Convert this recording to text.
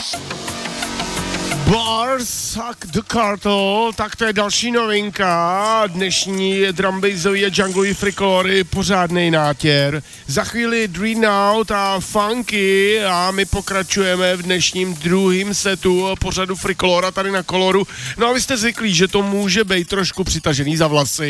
Bars Suck the Cartel, tak to je další novinka dnešní drumbassový a junglový Frikolory, pořádnej nátěr. Za chvíli Dream Out a Funky a my pokračujeme v dnešním druhým setu pořadu Frikolora tady na Koloru. No a vy jste zvyklí, že to může být trošku přitažený za vlasy.